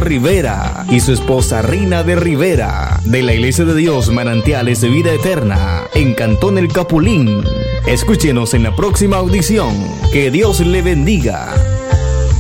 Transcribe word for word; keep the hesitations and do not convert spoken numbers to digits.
Pastor Rivera y su esposa Rina de Rivera, de la Iglesia de Dios Manantiales de Vida Eterna, en Cantón El Capulín. Escúchenos en la próxima audición. Que Dios le bendiga.